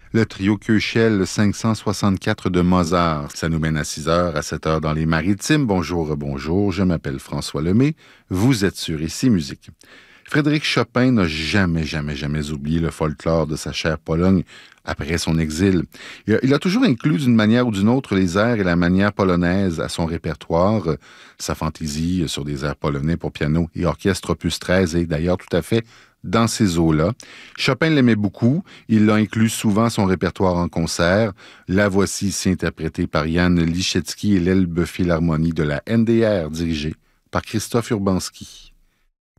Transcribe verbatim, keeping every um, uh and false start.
le trio Köchel cinq cent soixante-quatre de Mozart. Ça nous mène à six heures, à sept heures dans les Maritimes. Bonjour, bonjour, je m'appelle François Lemay. Vous êtes sur Ici Musique. Frédéric Chopin n'a jamais, jamais, jamais oublié le folklore de sa chère Pologne après son exil. Il a, il a toujours inclus d'une manière ou d'une autre les airs et la manière polonaise à son répertoire. Sa fantaisie sur des airs polonais pour piano et orchestre opus treize est d'ailleurs tout à fait dans ces eaux-là. Chopin l'aimait beaucoup. Il l'a inclus souvent à son répertoire en concert. La voici ici interprétée par Jan Liszewski et l'Elbe Philharmonie de la N D R dirigée par Christophe Urbanski.